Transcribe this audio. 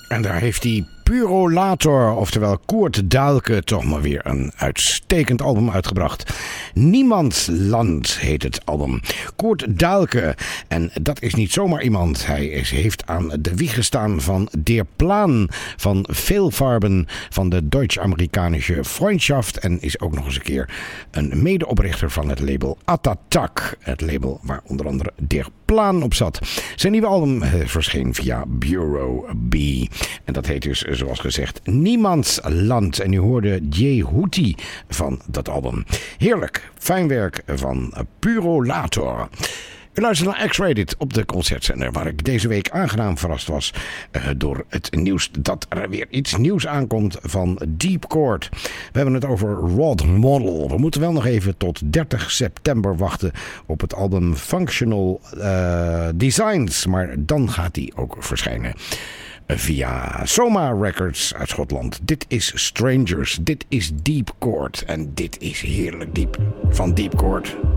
En daar heeft hij Purolator, oftewel Koert Daelke, toch maar weer een uitstekend album uitgebracht. Niemands Land heet het album. Koert Daelke, en dat is niet zomaar iemand. Hij heeft aan de wieg gestaan van Der Plan, van Veelfarben, van de Deutsch-Amerikanische Freundschaft en is ook nog eens een keer een medeoprichter van het label Attatak. Het label waar onder andere Der Plan op zat. Zijn nieuwe album verscheen via Bureau B. En dat heet dus, zoals gezegd, Niemands Land. En u hoorde Jay Houti van dat album. Heerlijk, fijn werk van Purolator. U luistert naar X-Rated op de concertzender, waar ik deze week aangenaam verrast was door het nieuws dat er weer iets nieuws aankomt van Deep Chord. We hebben het over Rod Model. We moeten wel nog even tot 30 september wachten op het album Functional Designs, maar dan gaat die ook verschijnen. Via Soma Records uit Schotland. Dit is Strangers, dit is Deep Chord en dit is heerlijk diep van Deep Chord.